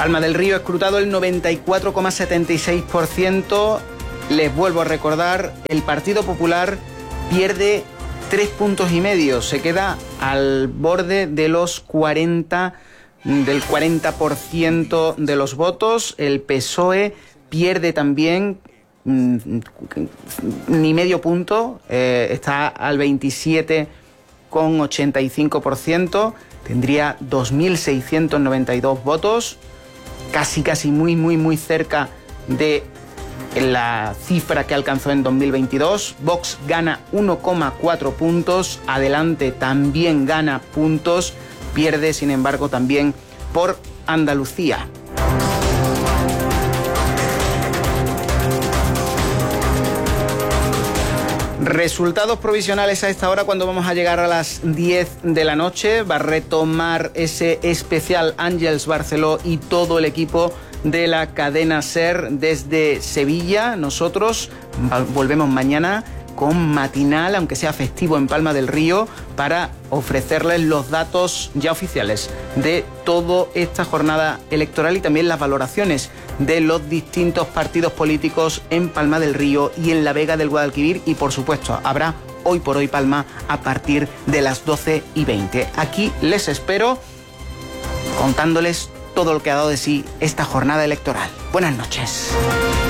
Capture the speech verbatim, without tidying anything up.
Palma del Río escrutado el noventa y cuatro coma setenta y seis por ciento. Les vuelvo a recordar, el Partido Popular pierde tres puntos y medio, se queda al borde de los cuarenta, del cuarenta por ciento de los votos. El P S O E pierde también mm, ni medio punto, eh, está al veintisiete coma ochenta y cinco por ciento, tendría dos mil seiscientos noventa y dos votos, casi casi muy muy muy cerca de la cifra que alcanzó en dos mil veintidós. Vox gana uno coma cuatro puntos, Adelante también gana puntos, pierde sin embargo también por Andalucía. Resultados provisionales a esta hora, cuando vamos a llegar a las diez de la noche. Va a retomar ese especial Àngels Barceló y todo el equipo de la cadena SER desde Sevilla. Nosotros volvemos mañana con matinal, aunque sea festivo en Palma del Río, para ofrecerles los datos ya oficiales de toda esta jornada electoral y también las valoraciones de los distintos partidos políticos en Palma del Río y en la Vega del Guadalquivir. Y por supuesto habrá Hoy por Hoy Palma a partir de las doce y veinte. Aquí les espero contándoles todo lo que ha dado de sí esta jornada electoral. Buenas noches.